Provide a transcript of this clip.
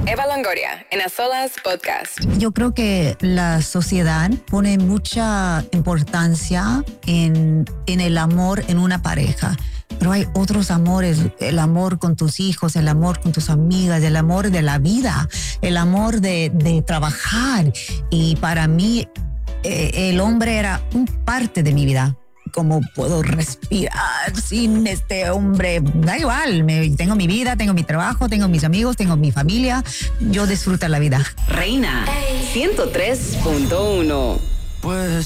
Eva Longoria, en A Solas Podcast. Yo creo que la sociedad pone mucha importancia en el amor en una pareja. Pero hay otros amores, el amor con tus hijos, el amor con tus amigas, el amor de la vida, el amor de trabajar. Y para mí, el hombre era un parte de mi vida. ¿Cómo puedo respirar sin este hombre? Da igual, tengo mi vida, tengo mi trabajo, tengo mis amigos, tengo mi familia. Yo disfruto la vida. Reina 103.1. Pues